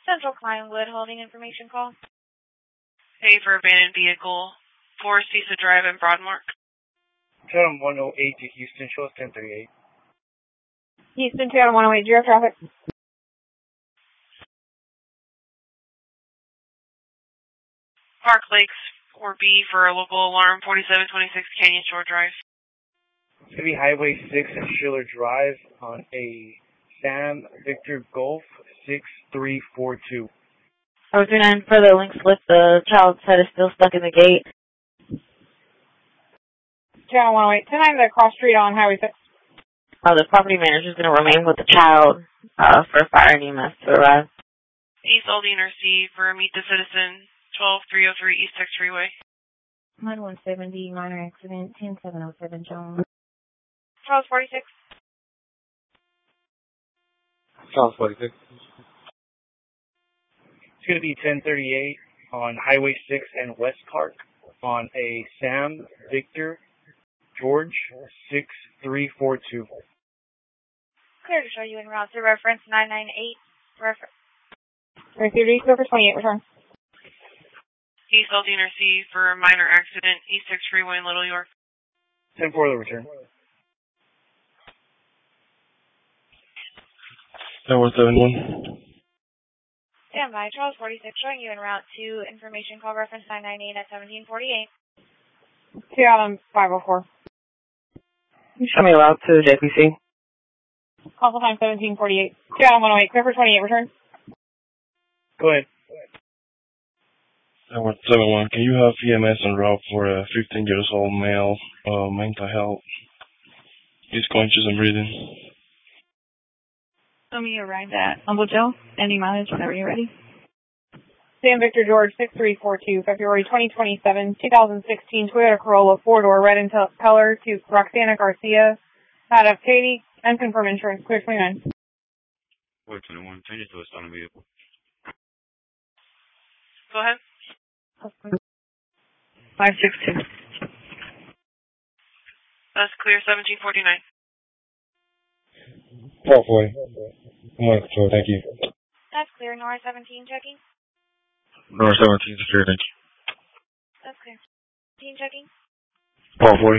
Central Clinewood holding information call. Pay for abandoned vehicle, 4 Cisa Drive in Broadmoor. Chatham 108 to Houston, show us 1038. Houston, Chatham 108, zero traffic. Park Lakes, 4B for a local alarm, 4726 Canyon Shore Drive. It's going to be Highway 6 and Schiller Drive on a Sam Victor Golf 6342. I was doing for the link slip. The child's head is still stuck in the gate. Channel 108, 10-9 the cross street on Highway 6. The property manager is going to remain with the child for fire and EMS to arrive. East Aldine RC for Meet the Citizen, 12303 East 6 Freeway. 9170, minor accident, 10707 Jones. Charles 46. Charles 46. It's going to be 1038 on Highway 6 and West Park on a Sam Victor George 6342. Clear to show you en route to reference 998. Received East River 28, return. East Aldine RC for a minor accident, East 6 Freeway in Little York. 10-4 the return. Tower 71. Stand by. Charles 46 showing you en route to information call reference 998 at 1748. Chatham 504. Show me a route to JPC. Call time 1748. Chatham 108, clear for 28, return. Go ahead. Tower 71. Can you have EMS en route for a 15 years old male, mental health? He's conscious and breathing. Show me arrived at Uncle Joe. Ending mileage whenever you're ready. Sam Victor George 6342, February 2027, 2016 Toyota Corolla 4-door red in color to Roxana Garcia out of Katy. Unconfirmed insurance. Clear 29. 421, change it to a stolen vehicle. Go ahead. 562. That's clear, 1749. 1240. One control, thank you. That's clear. Nora 17 checking. Number 17 secure, thank you. That's clear. 17 checking. 1240.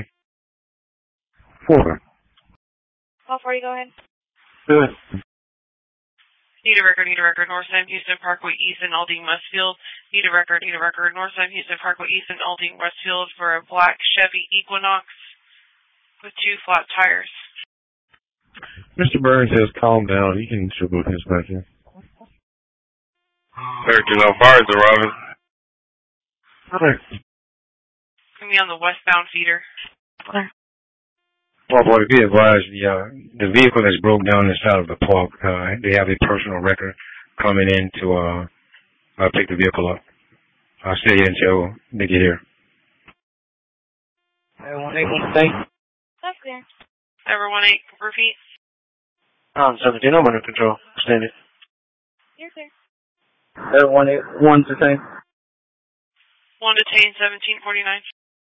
4. 1240, go ahead. Good. Need a record, North Sam Houston Parkway East and Aldine Westfield. Need a record, North Sam Houston Parkway East and Aldine Westfield for a black Chevy Equinox with 2 flat tires. Mr. Burns says calm down. You can still book his back here. 13, no fires arriving. Okay. Gonna be on the westbound feeder. Well, boy, to be advised, the vehicle that's broke down inside of the park, they have a personal record coming in to pick the vehicle up. I'll stay here until they get here. Everyone 8, stay. That's clear. Ever 18, repeat. 17, I'm under control. Extended. You're clear. Everyone 1 to stay. 1 detain, 1749.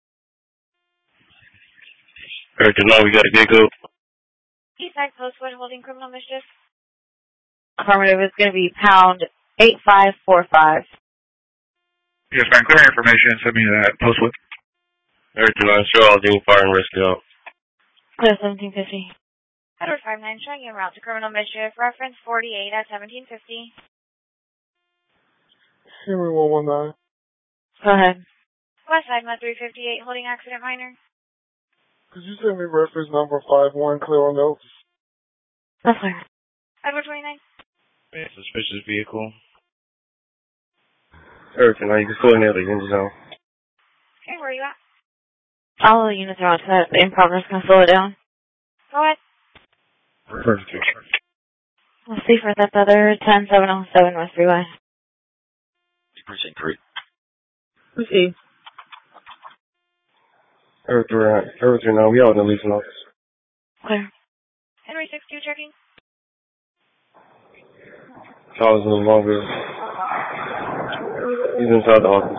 13, no, we got a vehicle. Eastside Postwood holding criminal mischief. Affirmative is going to be pound 8545. Yes, ma'am, clear information. Send me that Postwood. 13, I'm sure I'll do fire and rescue out. Clear 1750. Edward 59 showing you en route to criminal mischief. Reference 48 at 1750. Henry 119. Go ahead. Westside Med 358 holding accident minor. Could you send me reference number 51 clear on notes? That's clear. Edward 29. Suspicious vehicle. 13, now you can still near the engine zone. Okay, where are you at? All the units are on set. In progress. Can I slow it down? Go ahead. Perfect. Let's see for that other 10707 West Freeway. Precinct 3. Who's he? Everything now, we are in the leasing office. Clear. Henry 62 checking. Charles no longer. He's inside the office.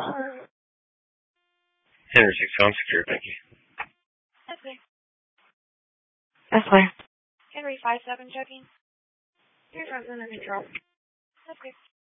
Henry 6, I'm secure, thank you. That's clear. That's clear. Henry 57 checking. You're under control. That's clear.